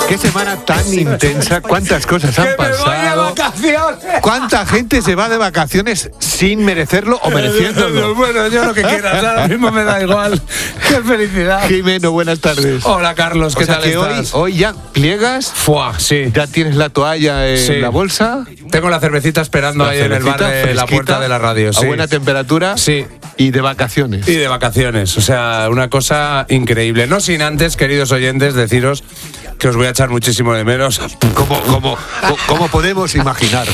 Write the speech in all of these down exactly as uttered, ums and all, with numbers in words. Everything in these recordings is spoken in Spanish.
Qué semana tan intensa, cuántas cosas han ¡Que me voy de pasado. vacaciones! ¿Cuánta gente se va de vacaciones sin merecerlo o mereciéndolo? Bueno, yo lo que quieras, ahora mismo me da igual. ¡Qué felicidad! Jimeno, buenas tardes. Hola, Carlos, ¿qué O sea tal que hoy, estás? hoy ya pliegas, Fuá, sí. ya tienes la toalla en Sí. la bolsa. Tengo la cervecita esperando La ahí en el bar cervecita de la fresquita, puerta de la radio. A Sí. buena temperatura. Sí. Y de vacaciones. Y de vacaciones, o sea, una cosa increíble. No sin antes, queridos oyentes, deciros que os voy a echar muchísimo de menos. ¿Cómo, cómo, cómo podemos imaginar?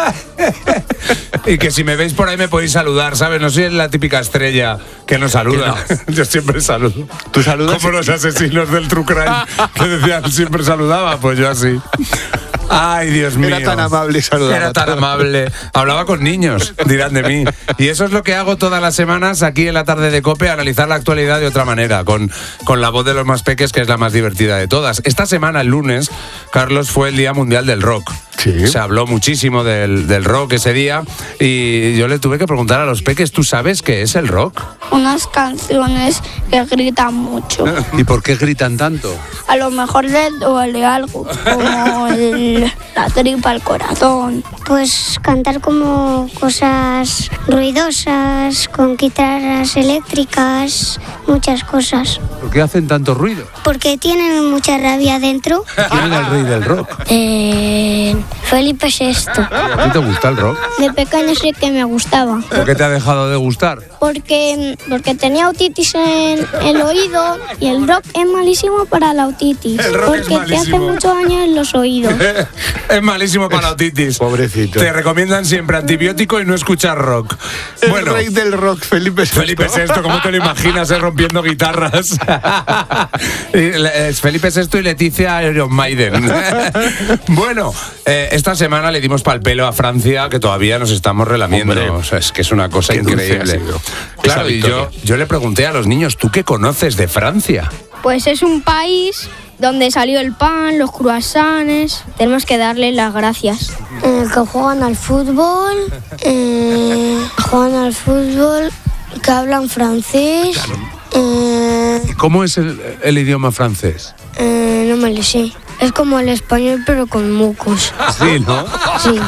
Y que si me veis por ahí me podéis saludar, ¿sabes? No soy la típica estrella que no saluda. Yo siempre saludo. ¿Tú saludas? Como los asesinos del True Crime que decían siempre saludaba, pues yo así. Ay, Dios mío. Era tan amable saludar. Era tan amable. Hablaba con niños, dirán de mí. Y eso es lo que hago todas las semanas aquí en la tarde de COPE, analizar la actualidad de otra manera, con, con la voz de los más peques, que es la más divertida de todas. Esta semana, el lunes, Carlos, fue el Día Mundial del Rock. Sí. Se habló muchísimo del, del rock ese día y yo le tuve que preguntar a los peques, ¿tú sabes qué es el rock? Unas canciones que gritan mucho. ¿Y por qué gritan tanto? A lo mejor les duele algo, como el- la tripa, el corazón. Pues cantar como cosas ruidosas, con guitarras eléctricas, muchas cosas. ¿Por qué hacen tanto ruido? Porque tienen mucha rabia dentro. ¿Quién es el rey del rock? Eh, Felipe sexto. ¿A ti te gusta el rock? De pequeño sí que me gustaba, ¿Por qué te ha dejado de gustar? porque, porque tenía otitis en el oído y el rock es malísimo para la otitis, El rock es porque te hace malísimo. mucho daño en los oídos. Es malísimo para la otitis. Pobrecito. Te recomiendan siempre antibiótico y no escuchar rock. El Bueno, rey del rock, Felipe sexto. Felipe sexto, ¿cómo te lo imaginas eh, rompiendo guitarras? Y, eh, es Felipe sexto y Leticia Iron Maiden. Bueno, eh, esta semana le dimos pal pelo a Francia, que todavía nos estamos relamiendo. Hombre, O sea, es que es una cosa qué dulce increíble. ha sido Claro, esa y yo, victoria. yo le pregunté a los niños, ¿tú qué conoces de Francia? Pues es un país donde salió el pan, los croissants. Tenemos que darle las gracias. Eh, que juegan al fútbol, eh, juegan al fútbol, que hablan francés. Eh, ¿Cómo es el, el idioma francés? eh, no me lo sé. Es como el español, pero con mucos. Sí, ¿no? Sí.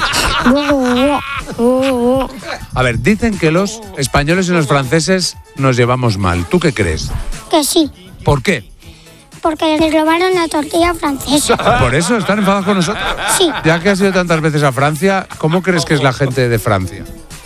A ver, dicen que los españoles y los franceses nos llevamos mal. ¿Tú qué crees? Que sí, ¿Por qué? porque les robaron la tortilla francesa. ¿Por eso están enfadados con nosotros? Sí. Ya que has ido tantas veces a Francia, ¿cómo crees que es la gente de Francia?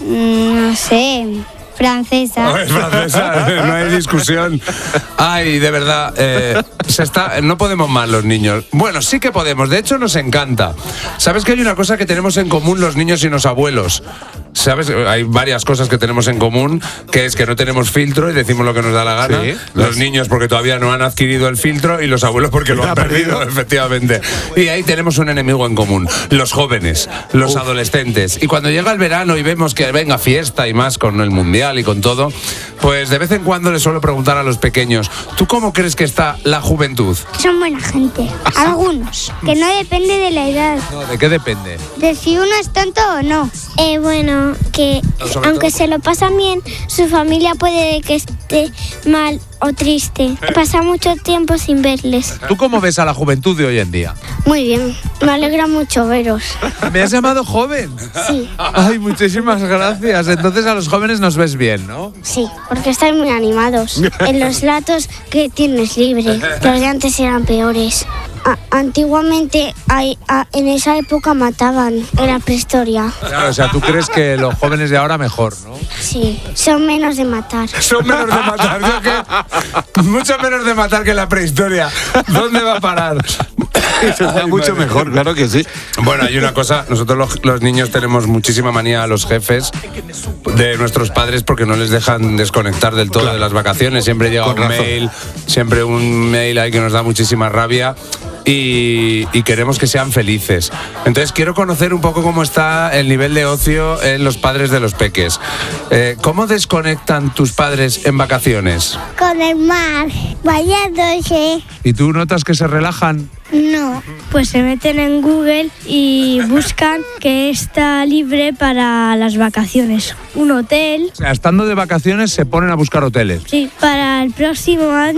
No sé, francesa. Es francesa, no hay discusión. Ay, de verdad, eh, se está, no podemos más los niños. Bueno, sí que podemos, de hecho nos encanta. ¿Sabes que hay una cosa que tenemos en común los niños y los abuelos? ¿Sabes? Hay varias cosas que tenemos en común, que es que no tenemos filtro y decimos lo que nos da la gana. Sí. Los niños porque todavía no han adquirido el filtro y los abuelos porque lo Lo han ha perdido, perdido. efectivamente. Y ahí tenemos un enemigo en común, los jóvenes, los adolescentes. Y cuando llega el verano y vemos que venga fiesta y más con el mundial y con todo, pues de vez en cuando les suelo preguntar a los pequeños, ¿tú cómo crees que está la juventud? Son buena gente. Algunos. Que no depende de la edad. No, ¿de qué depende? De si uno es tonto o no. Eh, bueno, que sobre aunque todo- se lo pasan bien, su familia puede que esté mal o triste. Pasa mucho tiempo sin verles. ¿Tú cómo ves a la juventud de hoy en día? Muy bien. Me alegra mucho veros. ¿Me has llamado joven? Sí, Ay, muchísimas gracias. Entonces a los jóvenes nos ves bien, ¿no? sí. Porque estáis muy animados. En los latos que tienes libre. Los de antes eran peores. A- antiguamente hay- a- en esa época mataban. Era prehistoria. Claro, o sea, tú crees que los jóvenes de ahora mejor, ¿no? Sí. Son menos de matar. Son menos de matar, ¿yo qué? Mucho menos de matar que la prehistoria. ¿Dónde va a parar? Eso está mucho mejor, claro que sí. Bueno, hay una cosa, nosotros los, los niños tenemos muchísima manía a los jefes de nuestros padres porque no les dejan desconectar del todo de las vacaciones. Siempre llega Con un razón. mail, siempre un mail ahí que nos da muchísima rabia. Y, y queremos que sean felices. Entonces quiero conocer un poco cómo está el nivel de ocio en los padres de los peques. Eh, ¿Cómo desconectan tus padres en vacaciones? Con el mar, bañándose. ¿Y tú notas que se relajan? No. Pues se meten en Google y buscan que está libre para las vacaciones. Un hotel. O sea, estando de vacaciones se ponen a buscar hoteles. Sí, para el próximo año.